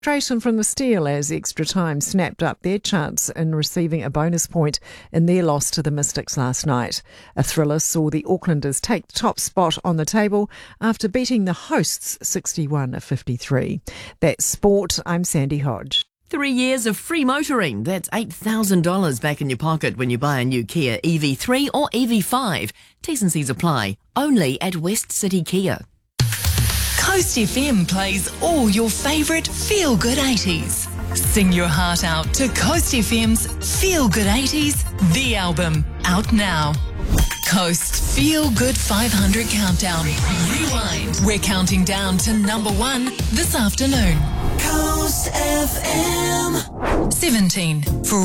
Frustration from the Steel as Extra Time snapped up their chance in receiving a bonus point in their loss to the Mystics last night. A thriller saw the Aucklanders take the top spot on the table after beating the hosts 61-53. That's sport. I'm Sandy Hodge. 3 years of free motoring. That's $8,000 back in your pocket when you buy a new Kia EV3 or EV5. T's and C's apply. Only at West City Kia. Coast FM plays all your favourite feel-good 80s. Sing your heart out to Coast FM's Feel Good 80s, the album, out now. Coast Feel Good 500 Countdown. Rewind. We're counting down to number 1 this afternoon. Coast FM 17 for